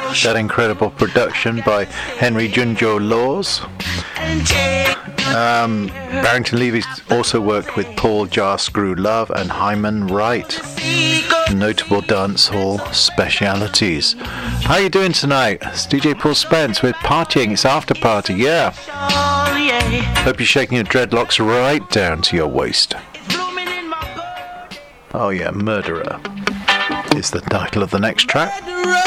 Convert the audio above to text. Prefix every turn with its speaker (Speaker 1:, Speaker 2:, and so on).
Speaker 1: That incredible production by Henry Junjo Laws. Barrington Levy's also worked with Paul Jar Screw Love and Hyman Wright. Notable dancehall specialities. How are you doing tonight? It's DJ Paul Spence with Partying. It's after party, yeah. Hope you're shaking your dreadlocks right down to your waist. Oh yeah, Murderer is the title of the next track.